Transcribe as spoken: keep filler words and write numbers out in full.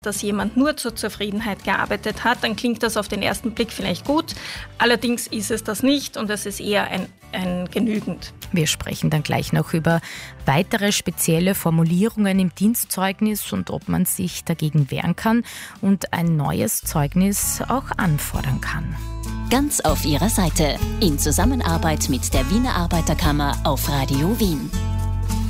dass jemand nur zur Zufriedenheit gearbeitet hat, dann klingt das auf den ersten Blick vielleicht gut. Allerdings ist es das nicht und es ist eher ein, ein genügend. Wir sprechen dann gleich noch über weitere spezielle Formulierungen im Dienstzeugnis und ob man sich dagegen wehren kann und ein neues Zeugnis auch anfordern kann. Ganz auf ihrer Seite. In Zusammenarbeit mit der Wiener Arbeiterkammer auf Radio Wien.